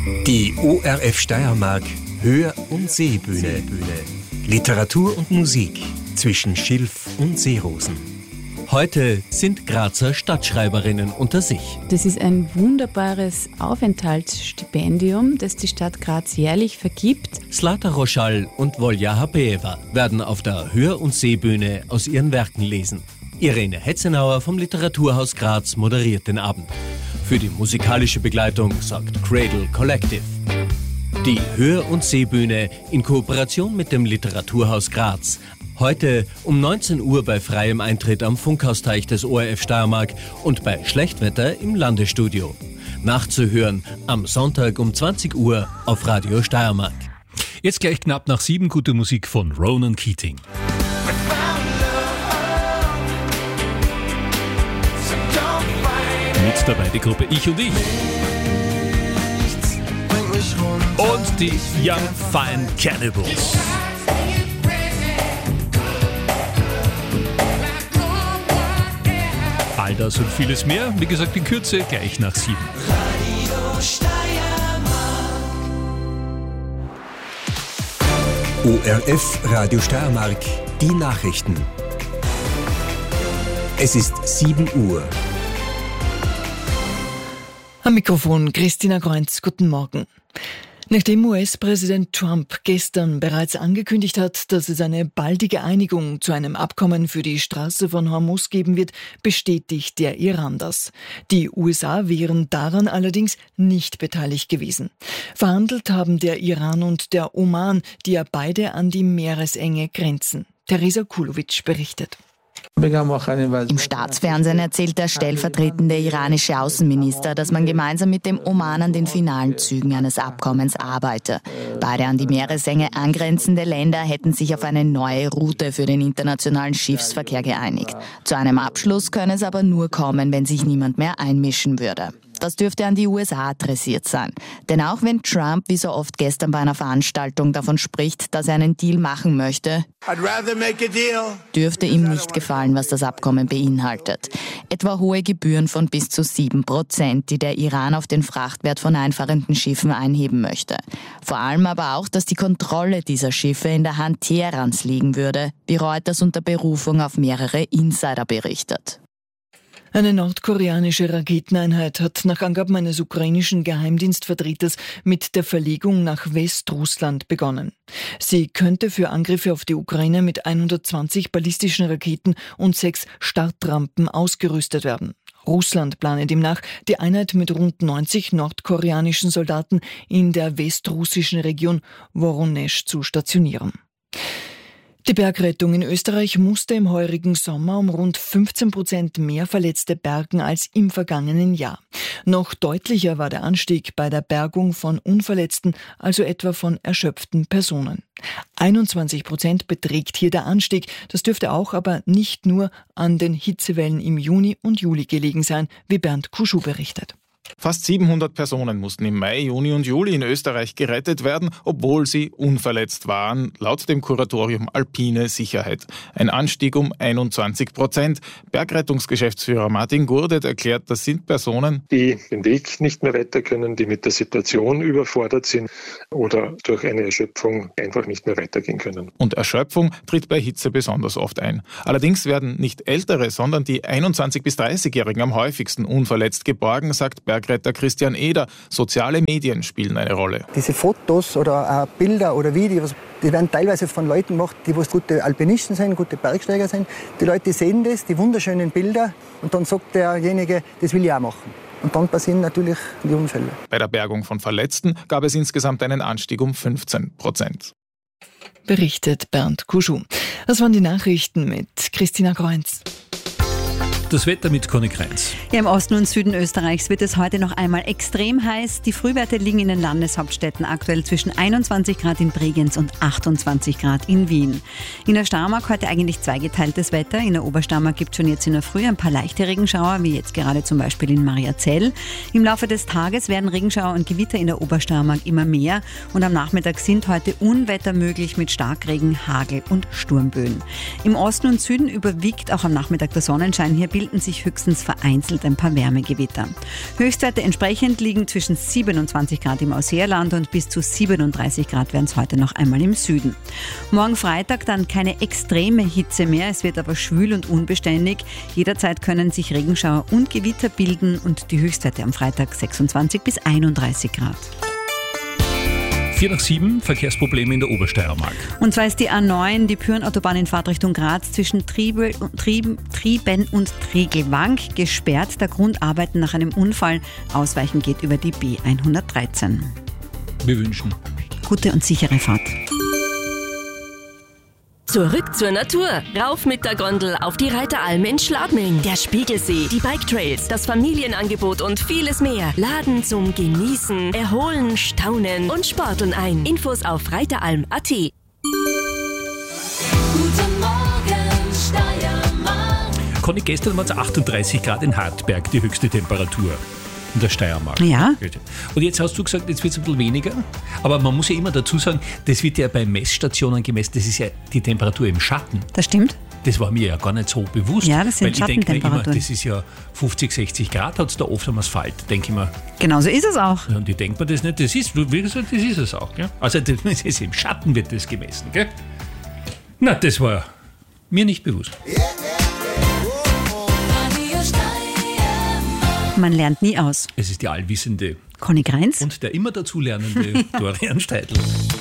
Die ORF Steiermark Hör- und Seebühne. Literatur und Musik zwischen Schilf und Seerosen. Heute sind Grazer Stadtschreiberinnen unter sich. Das ist ein wunderbares Aufenthaltsstipendium, das die Stadt Graz jährlich vergibt. Zlata Roschal und Volja Hapeeva werden auf der Hör- und Seebühne aus ihren Werken lesen. Irene Hetzenauer vom Literaturhaus Graz moderiert den Abend. Für die musikalische Begleitung sorgt Cradle Collective. Die Hör- und Seebühne in Kooperation mit dem Literaturhaus Graz. Heute um 19 Uhr bei freiem Eintritt am Funkhausteich des ORF Steiermark und bei Schlechtwetter im Landesstudio. Nachzuhören am Sonntag um 20 Uhr auf Radio Steiermark. Jetzt gleich knapp nach 7 gute Musik von Ronan Keating. Mit dabei die Gruppe Ich und Ich. Und die Young Fine Cannibals. All das und vieles mehr, wie gesagt, in Kürze gleich nach 7. Radio Steiermark. ORF Radio Steiermark, die Nachrichten. Es ist 7 Uhr. Am Mikrofon Christina Kreunz, guten Morgen. Nachdem US-Präsident Trump gestern bereits angekündigt hat, dass es eine baldige Einigung zu einem Abkommen für die Straße von Hormuz geben wird, bestätigt der Iran das. Die USA wären daran allerdings nicht beteiligt gewesen. Verhandelt haben der Iran und der Oman, die ja beide an die Meeresenge grenzen. Theresa Kulowitsch berichtet. Im Staatsfernsehen erzählt der stellvertretende iranische Außenminister, dass man gemeinsam mit dem Oman an den finalen Zügen eines Abkommens arbeite. Beide an die Meeresenge angrenzende Länder hätten sich auf eine neue Route für den internationalen Schiffsverkehr geeinigt. Zu einem Abschluss könne es aber nur kommen, wenn sich niemand mehr einmischen würde. Das dürfte an die USA adressiert sein. Denn auch wenn Trump, wie so oft gestern bei einer Veranstaltung, davon spricht, dass er einen Deal machen möchte, dürfte ihm nicht gefallen, was das Abkommen beinhaltet. Etwa hohe Gebühren von bis zu 7%, die der Iran auf den Frachtwert von einfahrenden Schiffen einheben möchte. Vor allem aber auch, dass die Kontrolle dieser Schiffe in der Hand Teherans liegen würde, wie Reuters unter Berufung auf mehrere Insider berichtet. Eine nordkoreanische Raketeneinheit hat nach Angaben eines ukrainischen Geheimdienstvertreters mit der Verlegung nach Westrussland begonnen. Sie könnte für Angriffe auf die Ukraine mit 120 ballistischen Raketen und 6 Startrampen ausgerüstet werden. Russland plane demnach, die Einheit mit rund 90 nordkoreanischen Soldaten in der westrussischen Region Woronesch zu stationieren. Die Bergrettung in Österreich musste im heurigen Sommer um rund 15% mehr Verletzte bergen als im vergangenen Jahr. Noch deutlicher war der Anstieg bei der Bergung von Unverletzten, also etwa von erschöpften Personen. 21% beträgt hier der Anstieg. Das dürfte auch aber nicht nur an den Hitzewellen im Juni und Juli gelegen sein, wie Bernd Kuschuh berichtet. Fast 700 Personen mussten im Mai, Juni und Juli in Österreich gerettet werden, obwohl sie unverletzt waren, laut dem Kuratorium Alpine Sicherheit. Ein Anstieg um 21%. Bergrettungsgeschäftsführer Martin Gurdet erklärt, das sind Personen, die den Weg nicht mehr weiter können, die mit der Situation überfordert sind oder durch eine Erschöpfung einfach nicht mehr weitergehen können. Und Erschöpfung tritt bei Hitze besonders oft ein. Allerdings werden nicht Ältere, sondern die 21- bis 30-Jährigen am häufigsten unverletzt geborgen, sagt Bergretter Christian Eder. Soziale Medien spielen eine Rolle. Diese Fotos oder Bilder oder Videos, die werden teilweise von Leuten gemacht, die gute Alpinisten sind, gute Bergsteiger sind. Die Leute sehen das, die wunderschönen Bilder, und dann sagt derjenige, das will ich auch machen. Und dann passieren natürlich die Unfälle. Bei der Bergung von Verletzten gab es insgesamt einen Anstieg um 15%. Berichtet Bernd Kuschuh. Das waren die Nachrichten mit Christina Kreunz. Das Wetter mit Conny Kreins. Ja, im Osten und Süden Österreichs wird es heute noch einmal extrem heiß. Die Frühwerte liegen in den Landeshauptstädten aktuell zwischen 21 Grad in Bregenz und 28 Grad in Wien. In der Steiermark heute eigentlich zweigeteiltes Wetter. In der Obersteiermark gibt es schon jetzt in der Früh ein paar leichte Regenschauer, wie jetzt gerade zum Beispiel in Mariazell. Im Laufe des Tages werden Regenschauer und Gewitter in der Obersteiermark immer mehr. Und am Nachmittag sind heute Unwetter möglich mit Starkregen, Hagel und Sturmböen. Im Osten und Süden überwiegt auch am Nachmittag der Sonnenschein. Hier bilden sich höchstens vereinzelt ein paar Wärmegewitter. Höchstwerte entsprechend liegen zwischen 27 Grad im Ausseerland und bis zu 37 Grad werden es heute noch einmal im Süden. Morgen Freitag dann keine extreme Hitze mehr, es wird aber schwül und unbeständig. Jederzeit können sich Regenschauer und Gewitter bilden und die Höchstwerte am Freitag 26 bis 31 Grad. 6:04, Verkehrsprobleme in der Obersteiermark. Und zwar ist die A9, die Pyrenautobahn in Fahrtrichtung Graz zwischen Trieben und Tregelwang gesperrt. Der Grund Arbeiten nach einem Unfall. Ausweichen geht über die B113. Wir wünschen gute und sichere Fahrt. Zurück zur Natur. Rauf mit der Gondel auf die Reiteralm in Schladming. Der Spiegelsee, die Bike-Trails, das Familienangebot und vieles mehr laden zum Genießen, Erholen, Staunen und Sporteln ein. Infos auf reiteralm.at. Guten Morgen, Steiermark. Conny, gestern waren es 38 Grad in Hartberg, die höchste Temperatur in der Steiermark. Ja. Und jetzt hast du gesagt, jetzt wird es ein bisschen weniger. Aber man muss ja immer dazu sagen, das wird ja bei Messstationen gemessen, das ist ja die Temperatur im Schatten. Das stimmt. Das war mir ja gar nicht so bewusst. Ja, das sind Schattentemperaturen. Weil ich denke mir immer, das ist ja 50, 60 Grad, hat es da oft am Asphalt, denke ich mir. Genau so ist es auch. Ja, und ich denke mir das nicht, das ist, wie gesagt, das ist es auch. Gell? Also das ist im Schatten wird das gemessen. Gell? Na, das war mir nicht bewusst. Man lernt nie aus. Es ist die allwissende Conny Greins und der immer dazulernende Dorian Steidl.